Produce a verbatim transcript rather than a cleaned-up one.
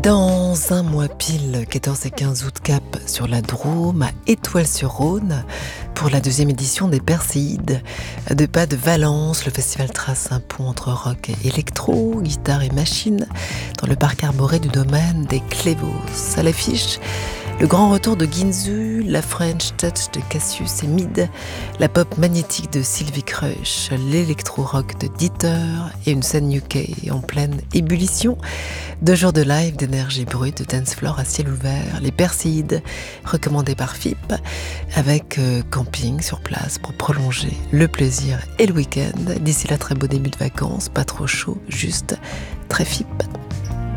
Dans un mois pile, quatorze et quinze août, cap sur la Drôme, à Étoile-sur-Rhône, pour la deuxième édition des Perséides. À deux pas de Valence, le festival trace un pont entre rock et électro, guitare et machine, dans le parc arboré du domaine des Clévos. À l'affiche, le grand retour de Ginzu, la French Touch de Cassius et Mid, la pop magnétique de Sylvie Crush, l'électro-rock de Dieter et une scène U K en pleine ébullition. Deux jours de live, d'énergie brute, de dance floor à ciel ouvert, les Perséides recommandés par F I P, avec euh, camping sur place pour prolonger le plaisir et le week-end. D'ici là, très beau début de vacances, pas trop chaud, juste très F I P.